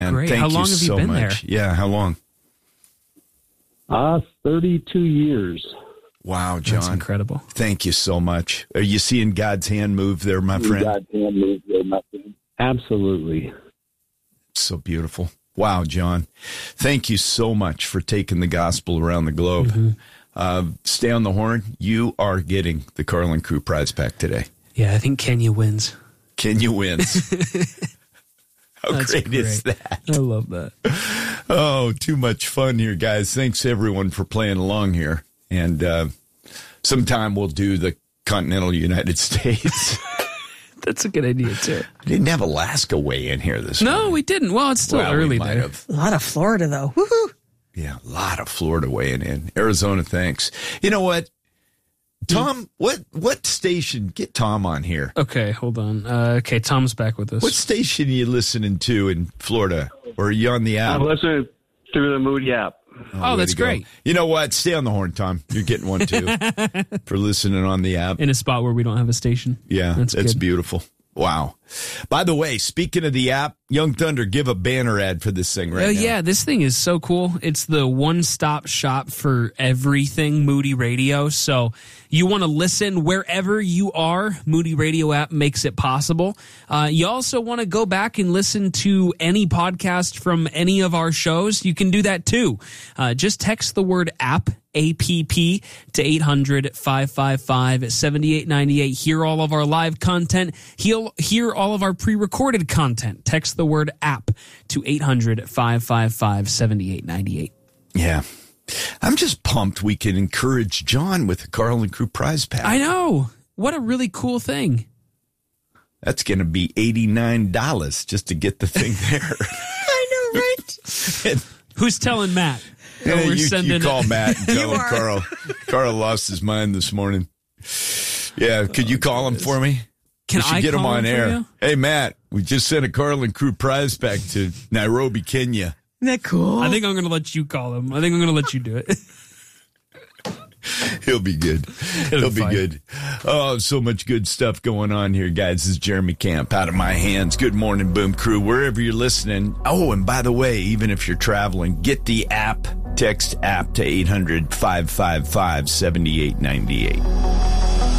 And Great. thank How long you have you so been much. there? Yeah, how long? 32 years. Wow, John. That's incredible. Thank you so much. Are you seeing God's hand move there, my friend? God's hand moves there, my friend. Absolutely. So beautiful. Wow, John. Thank you so much for taking the gospel around the globe. Stay on the horn. You are getting the Carlin Crew prize pack today. Yeah, I think Kenya wins. Kenya wins. How That's great is that? I love that. Oh, too much fun here, guys. Thanks, everyone, for playing along here. And sometime we'll do the continental United States. That's a good idea, too. I didn't have Alaska weigh in here this morning. No, we didn't. Well, it's still early might there. have. A lot of Florida, though. Woohoo! Yeah, a lot of Florida weighing in. Arizona, thanks. You know what? Tom, what station? Get Tom on here. Okay, hold on. Okay, Tom's back with us. What station are you listening to in Florida? Or are you on the app? I'm listening through the Moody app. Oh, way that's to go. great. You know what? Stay on the horn, Tom. You're getting one, too, for listening on the app. In a spot where we don't have a station. Yeah, That's good. beautiful. Wow. By the way, speaking of the app, Young Thunder, give a banner ad for this thing right now. Yeah, this thing is so cool. It's the one-stop shop for everything Moody Radio. So you want to listen wherever you are. Moody Radio app makes it possible. You also want to go back and listen to any podcast from any of our shows. You can do that too. Just text the word app, APP, to 800-555-7898. Hear all of our live content. Hear all of our pre-recorded content. Text the word app to 800-555-7898. Yeah. I'm just pumped we can encourage John with the Carlin Crew prize pack. I know. What a really cool thing. That's going to be $89 just to get the thing there. I know, right? Who's telling Matt? Hey, We're you sending call Matt and tell him are. Carl. Carl lost his mind this morning. Yeah, could you call him for me? Can we should I get him call on him for air. you? Hey, Matt, we just sent a Carlin Crew prize pack to Nairobi, Kenya. Isn't that cool? I think I'm going to let you call him. I think I'm going to let you do it. He'll be good. He'll be fine. good. Oh, so much good stuff going on here, guys. This is Jeremy Camp, Out of My Hands. Good morning, Boom Crew, wherever you're listening. Oh, and by the way, even if you're traveling, get the app. Text app to 800-555-7898.